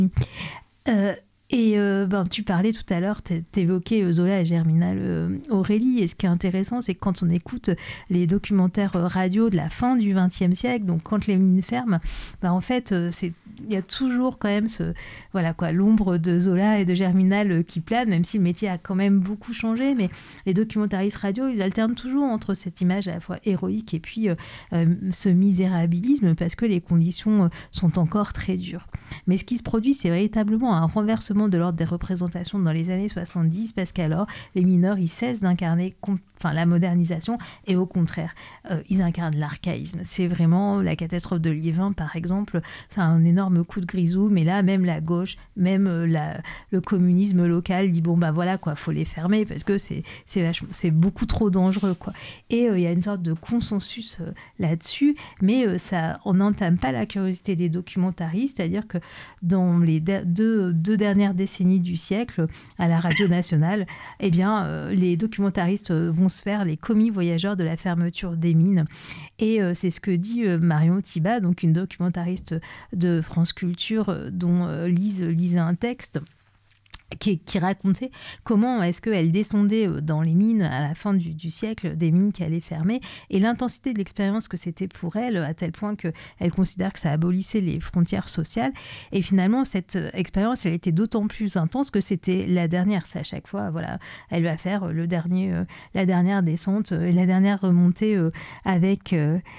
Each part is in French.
Euh, tu parlais tout à l'heure, t'évoquais Zola et Germinal Aurélie, et ce qui est intéressant, c'est que quand on écoute les documentaires radio de la fin du XXe siècle, donc quand les mines ferment, en fait, il y a toujours quand même l'ombre de Zola et de Germinal qui plane, même si le métier a quand même beaucoup changé, mais les documentaristes radio, ils alternent toujours entre cette image à la fois héroïque et puis ce misérabilisme, parce que les conditions sont encore très dures. Mais ce qui se produit, c'est véritablement un renversement de l'ordre des représentations dans les années 70, parce qu'alors, les mineurs, ils cessent d'incarner la modernisation, et au contraire, ils incarnent l'archaïsme. C'est vraiment la catastrophe de Liévin, par exemple, c'est un énorme coup de grisou, mais là, même la gauche, même le communisme local dit, faut les fermer, parce que c'est beaucoup trop dangereux, quoi. Et il y a une sorte de consensus là-dessus, mais on n'entame pas la curiosité des documentaristes, c'est-à-dire que dans les deux dernières décennies du siècle, à la radio nationale, les documentaristes vont se faire les commis voyageurs de la fermeture des mines. Et c'est ce que dit Marion Thibat, donc une documentariste de France Culture, dont Lise lisait un texte qui racontait comment est-ce qu'elle descendait dans les mines à la fin du siècle, des mines qui allaient fermer, et l'intensité de l'expérience que c'était pour elle, à tel point qu'elle considère que ça abolissait les frontières sociales. Et finalement, cette expérience, elle était d'autant plus intense que c'était la dernière. C'est à chaque fois, elle va faire la dernière descente, la dernière remontée avec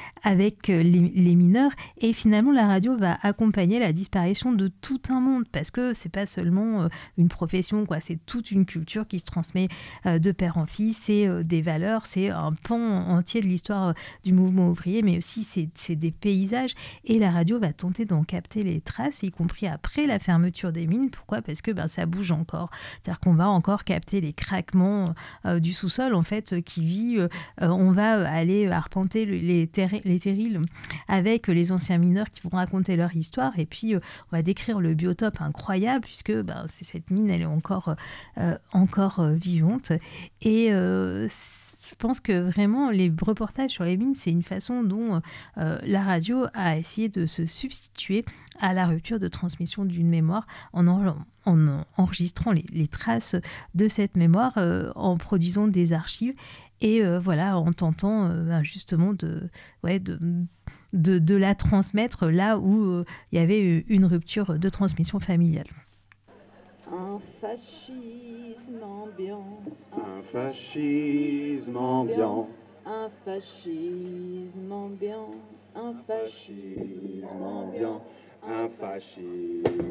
les mineurs. Et finalement, la radio va accompagner la disparition de tout un monde, parce que c'est pas seulement une profession, quoi. C'est toute une culture qui se transmet de père en fils, c'est des valeurs, c'est un pan entier de l'histoire du mouvement ouvrier, mais aussi c'est des paysages, et la radio va tenter d'en capter les traces, y compris après la fermeture des mines. Pourquoi ? Parce que ça bouge encore, c'est-à-dire qu'on va encore capter les craquements du sous-sol, en fait, qui vit, on va aller arpenter les terrils avec les anciens mineurs qui vont raconter leur histoire, et puis on va décrire le biotope incroyable, puisque c'est cette mine, elle est encore vivante. Et je pense que vraiment, les reportages sur les mines, c'est une façon dont la radio a essayé de se substituer à la rupture de transmission d'une mémoire en enregistrant les traces de cette mémoire, en produisant des archives, et en tentant justement de la transmettre là où il y avait une rupture de transmission familiale. Un fascisme ambiant, un fascisme ambiant, un fascisme ambiant, un fascisme ambiant, un fascisme